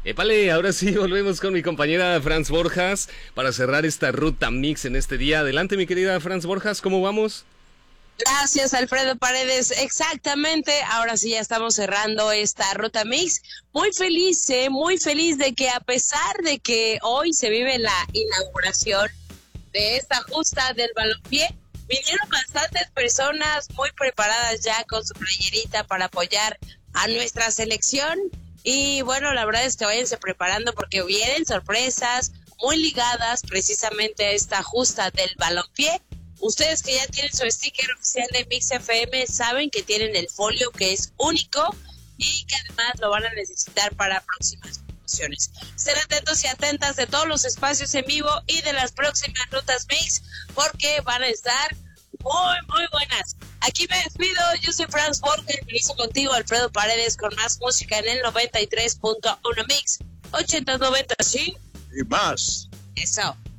Épale, ahora sí volvemos con mi compañera Franz Borjas para cerrar esta ruta mix en este día. Adelante, mi querida Franz Borjas, ¿cómo vamos? Gracias, Alfredo Paredes. Exactamente, ahora sí ya estamos cerrando esta ruta mix. Muy feliz de que a pesar de que hoy se vive la inauguración de esta justa del balompié, vinieron bastantes personas muy preparadas ya con su playerita para apoyar a nuestra selección. Y bueno, la verdad es que váyanse preparando porque vienen sorpresas muy ligadas precisamente a esta justa del balompié. Ustedes que ya tienen su sticker oficial de Mix FM saben que tienen el folio que es único y que además lo van a necesitar para próximas promociones. Estén atentos y atentas de todos los espacios en vivo y de las próximas rutas Mix porque van a estar muy buenas. Aquí me despido, yo soy Franz Borges, me hizo contigo Alfredo Paredes con más música en el 93.1 Mix 80-90, ¿sí? Y más. Eso.